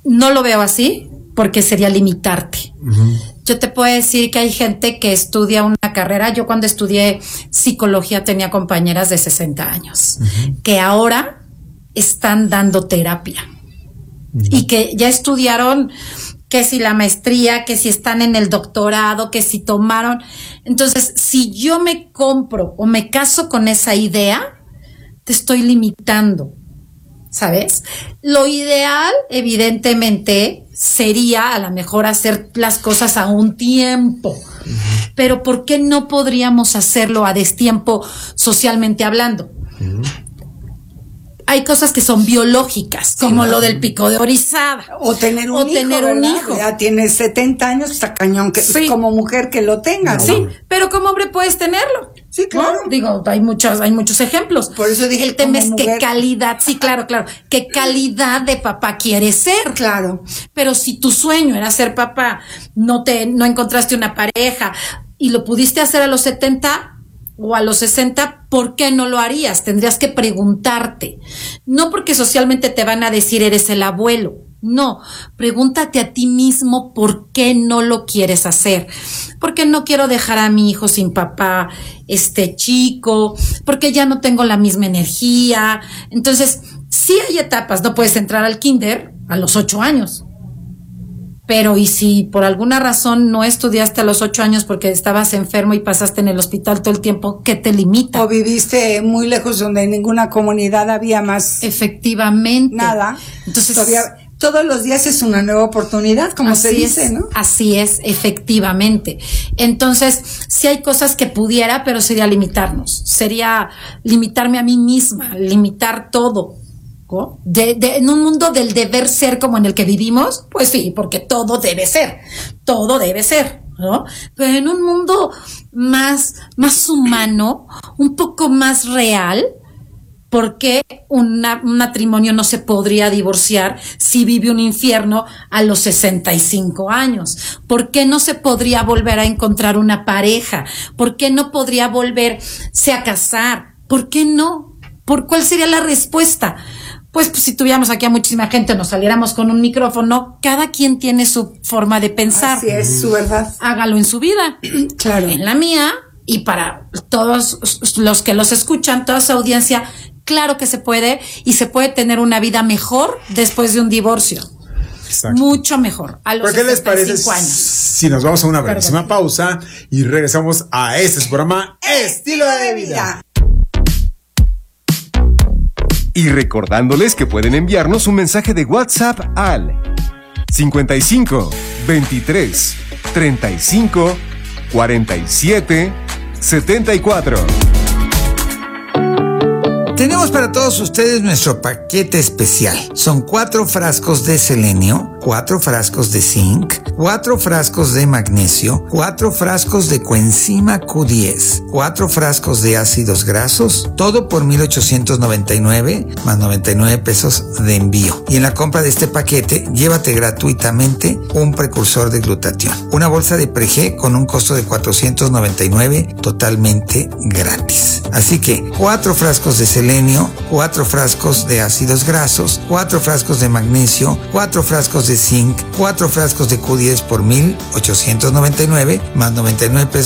no lo veo así porque sería limitarte. Yo te puedo decir que hay gente que estudia una carrera. Yo cuando estudié psicología tenía compañeras de 60 años que ahora están dando terapia y que ya estudiaron, que si la maestría, que si están en el doctorado, que si tomaron. Entonces, si yo me compro o me caso con esa idea, te estoy limitando, ¿sabes? Lo ideal, evidentemente, sería a lo mejor hacer las cosas a un tiempo. Pero ¿por qué no podríamos hacerlo a destiempo socialmente hablando? Hay cosas que son biológicas, como lo del pico de orizada. O tener un hijo. Ya tienes 70 años, está cañón, que como mujer que lo tengas. Sí, pero como hombre puedes tenerlo. Sí, claro. ¿No? Digo, hay muchos ejemplos. Por eso dije, el tema es qué calidad, claro, qué calidad de papá quieres ser. Claro. Pero si tu sueño era ser papá, no encontraste una pareja y lo pudiste hacer a los 70 o a los 60, ¿por qué no lo harías? Tendrías que preguntarte. No porque socialmente te van a decir eres el abuelo. No, pregúntate a ti mismo por qué no lo quieres hacer. Porque no quiero dejar a mi hijo sin papá, chico, porque ya no tengo la misma energía. Entonces, sí hay etapas, no puedes entrar al kinder a los 8 años. Pero, ¿y si por alguna razón no estudiaste a los 8 años porque estabas enfermo y pasaste en el hospital todo el tiempo, qué te limita? O viviste muy lejos donde en ninguna comunidad había más. Efectivamente. Nada. Entonces, todavía, todos los días es una nueva oportunidad, como se dice, ¿no? Así es, efectivamente. Entonces, sí hay cosas que pudiera, pero sería limitarnos. Sería limitarme a mí misma, limitar todo. En un mundo del deber ser como en el que vivimos, pues sí, porque todo debe ser, ¿no? Pero en un mundo más humano, un poco más real, ¿por qué un matrimonio no se podría divorciar si vive un infierno a los 65 años? ¿Por qué no se podría volver a encontrar una pareja? ¿Por qué no podría volverse a casar? ¿Por qué no? ¿Cuál sería la respuesta? Pues si tuviéramos aquí a muchísima gente, nos saliéramos con un micrófono, cada quien tiene su forma de pensar. Así es, su verdad. Hágalo en su vida. Claro. En la mía, y para todos los que los escuchan, toda su audiencia, claro que se puede, y se puede tener una vida mejor después de un divorcio. Exacto. Mucho mejor. A los ¿Por qué les parece años. si nos vamos a una brevísima pausa y regresamos a este su programa Estilo de Vida? Y recordándoles que pueden enviarnos un mensaje de WhatsApp al 55 23 35 47 74. Tenemos para todos ustedes nuestro paquete especial. Son 4 frascos de selenio, 4 frascos de zinc, 4 frascos de magnesio, 4 frascos de coenzima Q10, 4 frascos de ácidos grasos, todo por $1,899 más 99 pesos de envío. Y en la compra de este paquete, llévate gratuitamente un precursor de glutatión. Una bolsa de Pregé con un costo de $499 totalmente gratis. Así que 4 frascos de selenio, 4 frascos de ácidos grasos, 4 frascos de magnesio, 4 frascos de zinc, 4 frascos de Q10 por $1,899 más 99 pesos